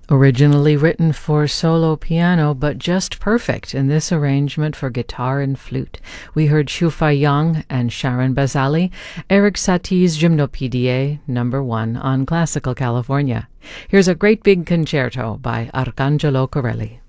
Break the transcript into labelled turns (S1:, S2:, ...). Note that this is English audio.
S1: Originally written for solo piano, but just perfect in this arrangement for guitar and flute. We heard Shufa Young and Sharon Bazali, Eric Satie's Gymnopédie, number 1 on Classical California. Here's a great big concerto by Arcangelo Corelli.